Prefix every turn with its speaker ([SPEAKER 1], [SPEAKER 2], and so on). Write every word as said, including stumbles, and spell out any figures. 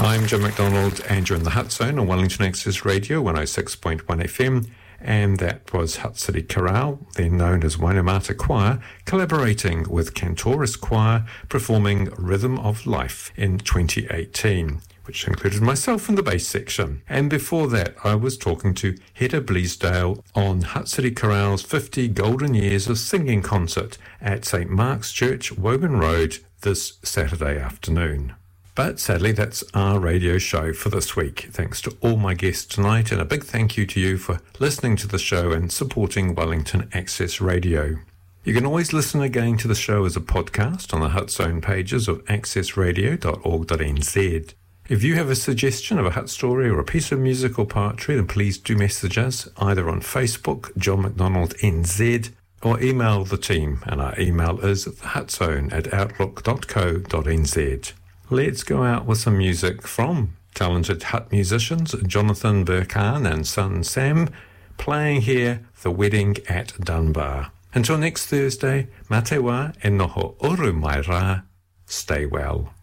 [SPEAKER 1] I'm Jim McDonald, and you're in the Hut Zone on Wellington Access Radio one oh six point one F M, and that was Hutt City Chorale, then known as Wainamata Choir, collaborating with Cantoris Choir, performing Rhythm of Life in twenty eighteen, which included myself in the bass section. And before that, I was talking to Hedda Bleasdale on Hutt City Chorale's fifty Golden Years of Singing concert at Saint Mark's Church, Woburn Road, this Saturday afternoon. But sadly, that's our radio show for this week. Thanks to all my guests tonight, and a big thank you to you for listening to the show and supporting Wellington Access Radio. You can always listen again to the show as a podcast on the Hutt Zone pages of access radio dot org dot n z. If you have a suggestion of a Hutt story or a piece of music or poetry, then please do message us either on Facebook, John McDonald N Z, or email the team, and our email is the hutt zone at outlook dot co dot n z. Let's go out with some music from talented Hutt musicians Jonathan Burkhan and son Sam, playing here The Wedding at Dunbar. Until next Thursday, mā te wā e noho oru mai rā. Stay well.